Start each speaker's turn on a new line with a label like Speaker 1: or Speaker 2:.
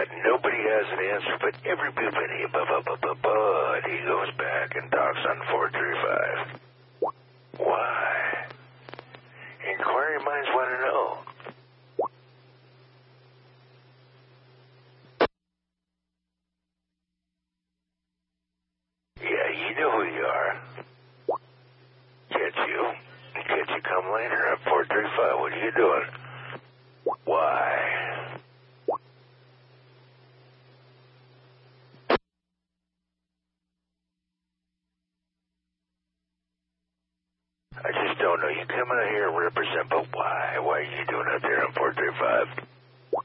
Speaker 1: Nobody has an answer, but everybody but he goes back and docks on 435. Why? Inquiry minds want to know. Yeah, you know who you are. Catch you. Catch you come later at 435. What are you doing? Why? I just don't know. You come out here and represent, but why? Why are you doing out there on 435?